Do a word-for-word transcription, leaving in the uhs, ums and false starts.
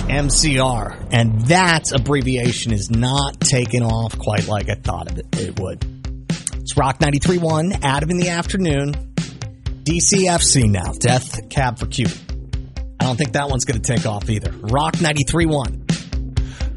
M C R. And that abbreviation is not taking off quite like I thought of it, it would. It's Rock ninety-three point one, Adam in the afternoon. D C F C now, Death Cab for Cutie. I don't think that one's going to take off either. Rock ninety-three point one.